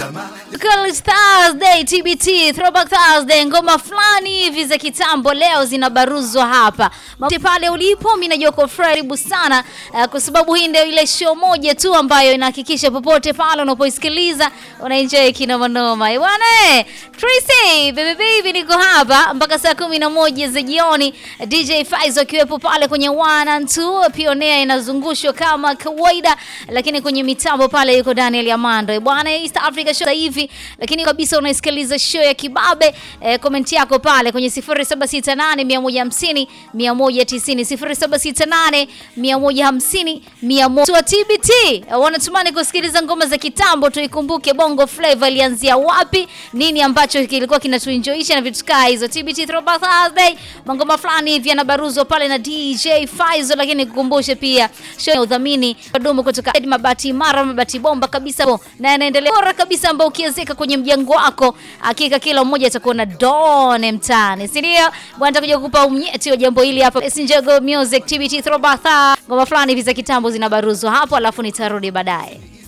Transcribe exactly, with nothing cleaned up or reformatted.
Girls Thursday, T B T, Throwback Thursday, ngoma fulani hivi za kitambo leo zinabaruzwa hapa. Mte pale ulipo, mimi najua uko karibu sana uh, kwa sababu hii ndio ile show moja tu ambayo inahakikisha popote pale unapoisikiliza unaenjoy kinoma noma. Eh bwana eh, Tracy, baby baby niko hapa mpaka saa kumi na moja za jioni. D J Faizo akiwepo pale kwenye one and two, Pioneer inazungushwa kama kawaida, lakini kwenye mitambo pale yuko Daniel Amando. Eh bwana, East Africa show hivi, lakini kabisa unaisikiliza show ya kibabe. Eh, comment yako pale kwenye zero saba sita nane one five zero one one tisa zero zero saba sita nane one five zero one one. Tua T B T wanatumani kusikiliza ngoma za kitambo, tuikumbuke Bongo Flava ilianzia wapi, nini ambacho kilikuwa kinatuenjoyisha na vitu kama hizo. T B T Throwback Thursday, ngoma fulani hivi yanabaruzwa pale na D J Faizo, lakini kukumbushe pia show ya udhamini wadumu kutoka Ed Mabati Mara, mabati bomba kabisa na yanaendelea bora kabisa, ambao ukiwezeka kwenye mjango wako hakika kila mmoja atakuwa na don mtani, si ndio bwana? Nitakuja kukupa umnyeti wa jambo hili hapa. Sinjago Music T B T Throwback, ngoma fulani hivi za kitambo zinabaruzwa hapo, alafu nitarudi baadaye.